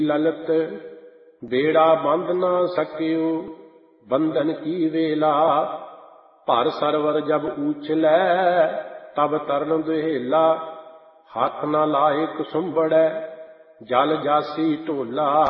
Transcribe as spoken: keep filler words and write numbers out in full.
ललत बेड़ा बंध न सकियो बंधन की वेला। भर सरवर जब उछलै तब तरन दुहेला। हाथ न लाए कुसुम्बड़ै जल जासी ढोला।